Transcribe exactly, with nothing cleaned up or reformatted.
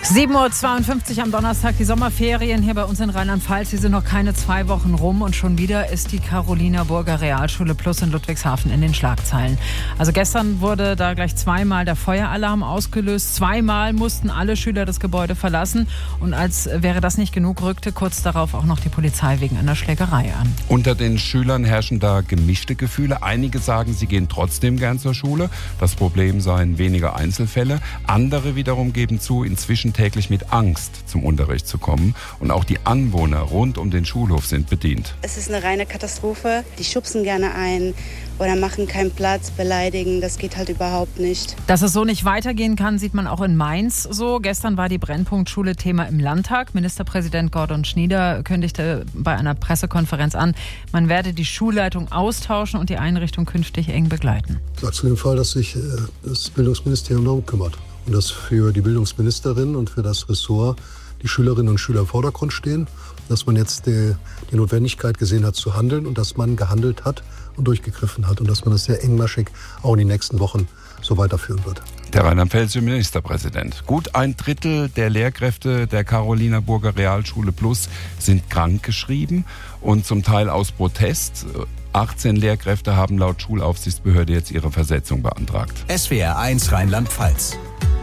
sieben Uhr zweiundfünfzig am Donnerstag, die Sommerferien hier bei uns in Rheinland-Pfalz. Sie sind noch keine zwei Wochen rum und schon wieder ist die Carolina-Burger Realschule Plus in Ludwigshafen in den Schlagzeilen. Also gestern wurde da gleich zweimal der Feueralarm ausgelöst. Zweimal mussten alle Schüler das Gebäude verlassen. Und als wäre das nicht genug, rückte kurz darauf auch noch die Polizei wegen einer Schlägerei an. Unter den Schülern herrschen da gemischte Gefühle. Einige sagen, sie gehen trotzdem gern zur Schule. Das Problem seien weniger Einzelfälle. Andere wiederum geben zu, inzwischen täglich mit Angst zum Unterricht zu kommen. Und auch die Anwohner rund um den Schulhof sind bedient. Es ist eine reine Katastrophe. Die schubsen gerne ein oder machen keinen Platz, beleidigen. Das geht halt überhaupt nicht. Dass es so nicht weitergehen kann, sieht man auch in Mainz so. Gestern war die Brennpunktschule Thema im Landtag. Ministerpräsident Gordon Schnieder kündigte bei einer Pressekonferenz an, man werde die Schulleitung austauschen und die Einrichtung künftig eng begleiten. Sagst du den Fall, dass sich das Bildungsministerium darum kümmert? Und dass für die Bildungsministerin und für das Ressort die Schülerinnen und Schüler im Vordergrund stehen. Dass man jetzt die, die Notwendigkeit gesehen hat zu handeln und dass man gehandelt hat und durchgegriffen hat. Und dass man das sehr engmaschig auch in den nächsten Wochen so weiterführen wird. Der rheinland-pfälzische Ministerpräsident. Gut ein Drittel der Lehrkräfte der Carolina-Burger Realschule Plus sind krankgeschrieben und zum Teil aus Protest. achtzehn Lehrkräfte haben laut Schulaufsichtsbehörde jetzt ihre Versetzung beantragt. S W R eins Rheinland-Pfalz.